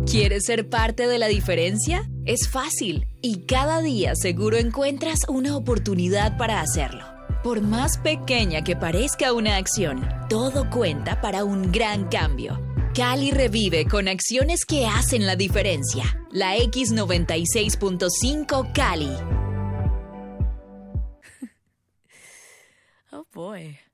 ¿Quieres ser parte de la diferencia? Es fácil y cada día seguro encuentras una oportunidad para hacerlo. Por más pequeña que parezca una acción, todo cuenta para un gran cambio. Cali revive con acciones que hacen la diferencia. La X96.5 Cali. Oh boy.